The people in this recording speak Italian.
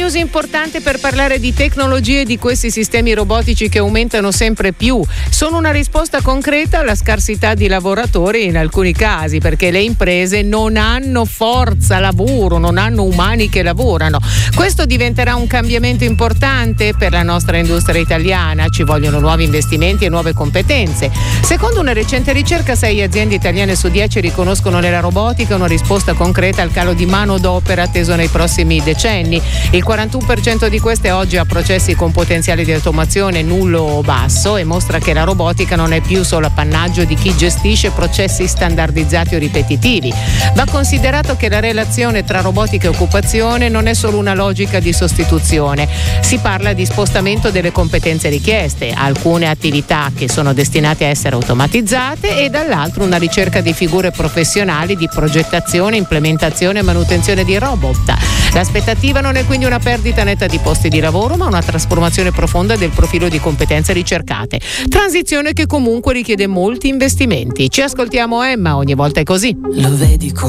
news importante per parlare di tecnologie e di questi sistemi robotici che aumentano sempre più. Sono una risposta concreta alla scarsità di lavoratori in alcuni casi, perché le imprese non hanno forza lavoro, non hanno umani che lavorano. Questo diventerà un cambiamento importante per la nostra industria italiana. Ci vogliono nuovi investimenti e nuove competenze. Secondo una recente ricerca, 6 aziende italiane su 10 riconoscono nella robotica una risposta concreta al calo di manodopera atteso nei prossimi decenni. Il 41% di queste oggi ha processi con potenziale di automazione nullo o basso e mostra che la robotica non è più solo appannaggio di chi gestisce processi standardizzati o ripetitivi. Va considerato che la relazione tra robotica e occupazione non è solo una logica di sostituzione. Si parla di spostamento delle competenze richieste, alcune attività che sono destinate a essere automatizzate e dall'altro una ricerca di figure professionali di progettazione, implementazione e manutenzione di robot. L'aspettativa non è quindi una perdita netta di posti di lavoro, ma una trasformazione profonda del profilo di competenze ricercate. Transizione che comunque richiede molti investimenti. Ci ascoltiamo Emma, ogni volta è così. Lo vedi